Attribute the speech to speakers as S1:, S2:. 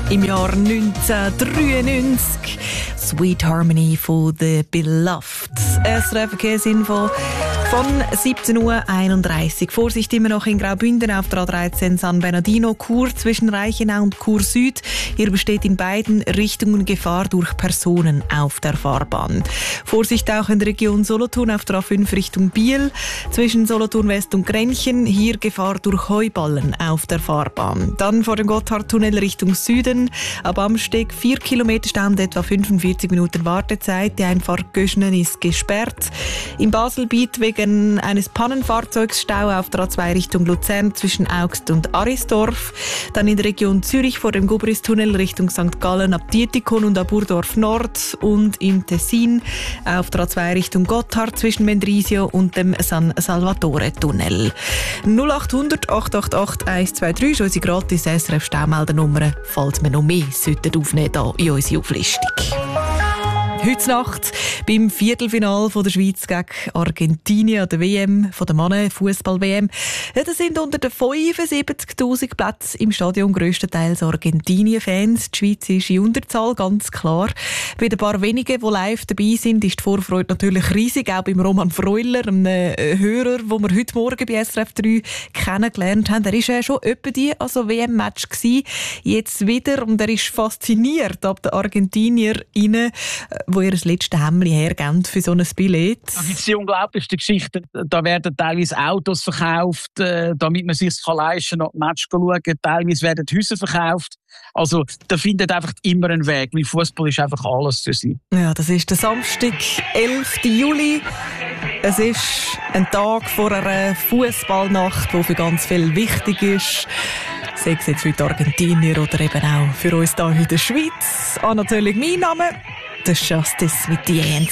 S1: im Jahr 1993. Sweet Harmony von The Beloved. SRF Verkehrsinfo von 17:31 Uhr. Vorsicht immer noch in Graubünden auf der A13 San Bernardino, Chur zwischen Reichenau und Chur Süd. Hier besteht in beiden Richtungen Gefahr durch Personen auf der Fahrbahn. Vorsicht auch in der Region Solothurn auf der A5 Richtung Biel. Zwischen Solothurn West und Grenchen. Hier Gefahr durch Heuballen auf der Fahrbahn. Dann vor dem Gotthardtunnel Richtung Süden. Ab Amsteg 4 Kilometer Stau und etwa 45 Minuten Wartezeit. Die Einfahrt Göschnen ist gesperrt. Im Baselbiet wegen eines Pannenfahrzeugs Stau auf der A2 Richtung Luzern zwischen Augst und Arisdorf. Dann in der Region Zürich vor dem Gubristunnel Richtung St. Gallen ab Dietikon und ab Burdorf Nord. Und im Tessin auf der A2 Richtung Gotthard zwischen Mendrisio und dem San Salvatore Tunnel. 0800 888 123 ist unsere gratis SRF Staumeldernummer, falls wir noch mehr aufnehmen hier in unsere Auflistung. Heute Nacht beim Viertelfinale der Schweiz gegen Argentinien an der WM, von der Mannen-Fußball-WM. Ja, das sind unter den 75'000 Plätzen im Stadion grösstenteils Argentinien-Fans. Die Schweiz ist in Unterzahl, ganz klar. Bei den paar wenigen, die live dabei sind, ist die Vorfreude natürlich riesig, auch beim Roman Freuler, einem Hörer, den wir heute Morgen bei SRF 3 kennengelernt haben. Er war ja schon etwa WM-Match gewesen, jetzt wieder, und er ist fasziniert ab den Argentinierinnen, wo ihr das letzte Hemmli hergeben für so ein Billett.
S2: Das ist die unglaublichste Geschichte. Da werden teilweise Autos verkauft, damit man sich leisten kann, Match schauen. Teilweise werden Häuser verkauft. Also, da findet einfach immer einen Weg, weil Fußball ist einfach alles für sie.
S1: Ja, das ist der Samstag, 11. Juli. Es ist ein Tag vor einer Fußballnacht, die für ganz viel wichtig ist. Sei es jetzt für die Argentinier oder eben auch für uns hier in der Schweiz. Natürlich mein Name, The Justice mit The ANC.